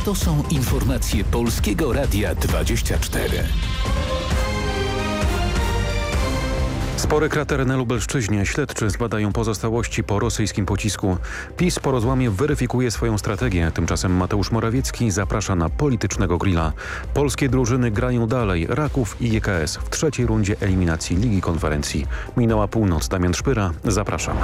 To są informacje Polskiego Radia 24. Spory krater na Lubelszczyźnie. Śledczy zbadają pozostałości po rosyjskim pocisku. PiS po rozłamie weryfikuje swoją strategię. Tymczasem Mateusz Morawiecki zaprasza na politycznego grilla. Polskie drużyny grają dalej. Raków i JKS w trzeciej rundzie eliminacji Ligi Konferencji. Minęła północ. Damian Szpyra. Zapraszam.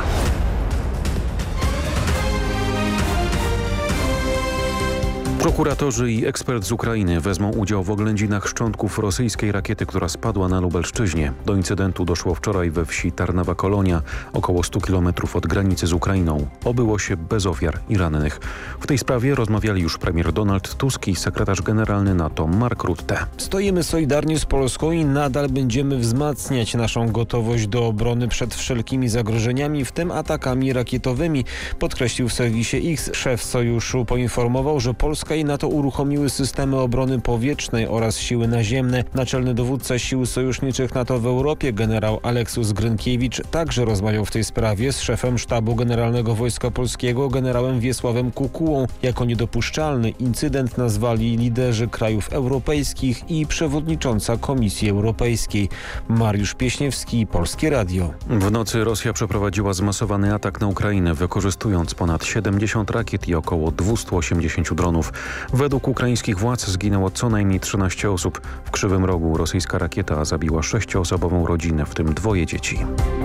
Prokuratorzy i ekspert z Ukrainy wezmą udział w oględzinach szczątków rosyjskiej rakiety, która spadła na Lubelszczyźnie. Do incydentu doszło wczoraj we wsi Tarnowa Kolonia, około 100 km od granicy z Ukrainą. Obyło się bez ofiar i rannych. W tej sprawie rozmawiali już premier Donald Tusk i sekretarz generalny NATO Mark Rutte. Stoimy solidarnie z Polską i nadal będziemy wzmacniać naszą gotowość do obrony przed wszelkimi zagrożeniami, w tym atakami rakietowymi, podkreślił w serwisie X. Szef sojuszu poinformował, że Polska i NATO uruchomiły systemy obrony powietrznej oraz siły naziemne. Naczelny dowódca sił sojuszniczych NATO w Europie, generał Aleksus Grynkiewicz, także rozmawiał w tej sprawie z szefem Sztabu Generalnego Wojska Polskiego, generałem Wiesławem Kukułą. Jako niedopuszczalny incydent nazwali liderzy krajów europejskich i przewodnicząca Komisji Europejskiej. Mariusz Pieśniewski, Polskie Radio. W nocy Rosja przeprowadziła zmasowany atak na Ukrainę, wykorzystując ponad 70 rakiet i około 280 dronów. Według ukraińskich władz zginęło co najmniej 13 osób. W Krzywym Rogu rosyjska rakieta zabiła 6-osobową rodzinę, w tym 2 dzieci.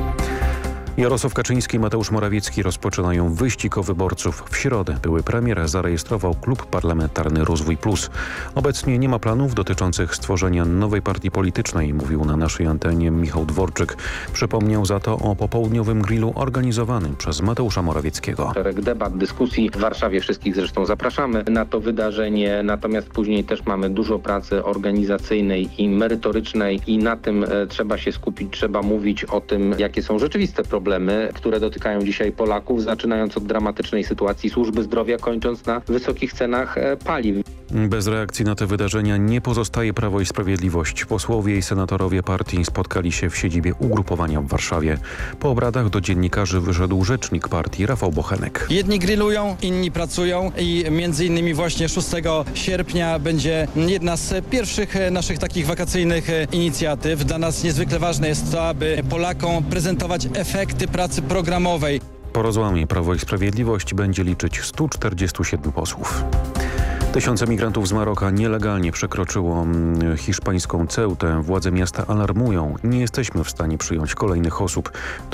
Jarosław Kaczyński i Mateusz Morawiecki rozpoczynają wyścig o wyborców. W środę były premier zarejestrował Klub Parlamentarny Rozwój Plus. Obecnie nie ma planów dotyczących stworzenia nowej partii politycznej, mówił na naszej antenie Michał Dworczyk. Przypomniał za to o popołudniowym grillu organizowanym przez Mateusza Morawieckiego. Szereg debat, dyskusji. W Warszawie wszystkich zresztą zapraszamy na to wydarzenie. Natomiast później też mamy dużo pracy organizacyjnej i merytorycznej i na tym trzeba się skupić, trzeba mówić o tym, jakie są rzeczywiste problemy, które dotykają dzisiaj Polaków, zaczynając od dramatycznej sytuacji służby zdrowia, kończąc na wysokich cenach paliw. Bez reakcji na te wydarzenia nie pozostaje Prawo i Sprawiedliwość. Posłowie i senatorowie partii spotkali się w siedzibie ugrupowania w Warszawie. Po obradach do dziennikarzy wyszedł rzecznik partii Rafał Bochenek. Jedni grillują, inni pracują i między innymi właśnie 6 sierpnia będzie jedna z pierwszych naszych takich wakacyjnych inicjatyw. Dla nas niezwykle ważne jest to, aby Polakom prezentować efekty pracy programowej. Po rozłamie Prawo i Sprawiedliwość będzie liczyć 147 posłów. Tysiące migrantów z Maroka nielegalnie przekroczyło hiszpańską Ceutę. Władze miasta alarmują: nie jesteśmy w stanie przyjąć kolejnych osób.